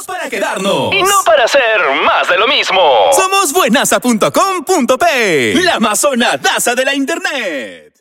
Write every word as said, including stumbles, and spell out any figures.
para quedarnos. Y no para hacer más de lo mismo. Somos buenaza punto com punto pe, la amazonadaza de la internet.